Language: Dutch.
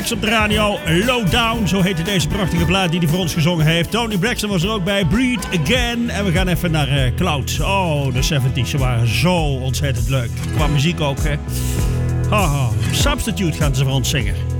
Trax op de radio. Lowdown, zo heette deze prachtige plaat die hij voor ons gezongen heeft. Tony Braxton was er ook bij. Breathe Again. En we gaan even naar Clouds. Oh, de 70's. Ze waren zo ontzettend leuk. Qua muziek ook, hè. Substitute gaan ze voor ons zingen.